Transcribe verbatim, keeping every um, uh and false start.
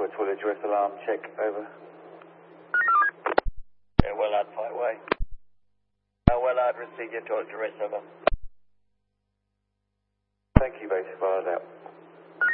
for a toilet address alarm check, over. Yeah, well, I'd fight away. Uh, well, I'd receive your toilet address, over.